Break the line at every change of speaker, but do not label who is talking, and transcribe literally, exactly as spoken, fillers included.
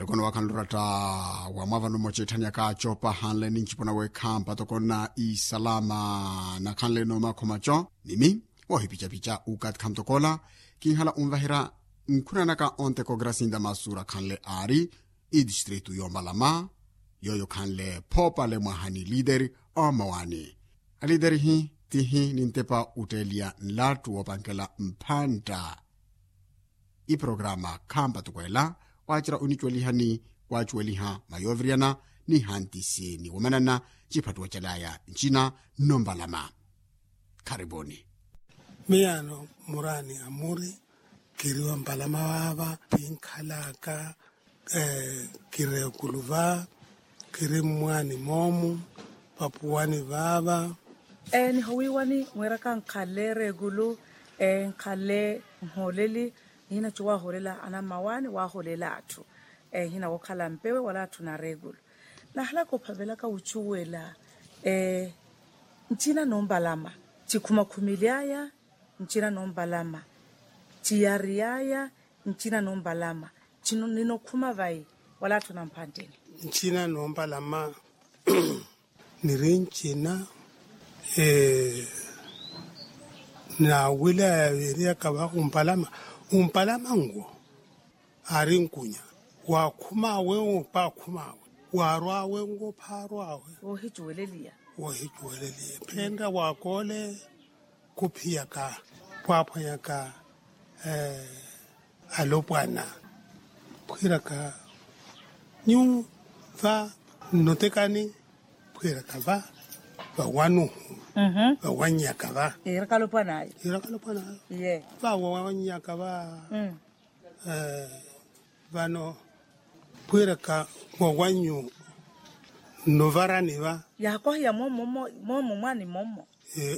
Karikono wakanurata wa mavano mochitania ka chopa hanle ninchipona we kampa tokona i salama na kanle no makomacho mimi wahi picha picha ukat kamtokola kinhala unvahira nkunana ka onte ko grasinda masura kanle ari i distritu yombalama yoyo kanle popa le mahani leader o mawani a leader hi tihi nintepa utelia nlatu wapankela mpanta i programa kampa tokoela wachira unichwelihani wachweliha mayovriana ni hantisi ni wamanana chipatuwa chalaya nchina nombalama. Karibuni.
Miyano murani amuri kiriwa mbalama wava pinkhalaka eh, kire kuluva kiri mwani momu papuwani vava
e ni hawiwani mwiraka nkhale regulu e nkhale mholeli hina chuwa holela ana mawani wa holela atu eh hina wakhala mpewe wala atu na regulu na hala kophavela ka uchuwela eh nchina nombalama chikhuma khumiliaya nchina nombalama chiyariaya nchina nombalama chino nino khuma vai wala atu na mpanteni
nchina nombalama nirinchina eh na wila ya kawa umpalama umpalama ngo ari nkunya wa khuma we pa khuma wa rwa we ngo pha rwa we
o hijuwelelia
o hijuwelelia phenga wa kole kuphia ka pwapha ya ka eh alopwana phira ka nyu va notekani phira ka va va wanu
mhm
va wanyaka va
era kalopwana
era kalopwana
ye
va wanyaka va
mm
eh vano puera ka wanyu novarani va
ya ko ya momo momo mwani momo
eh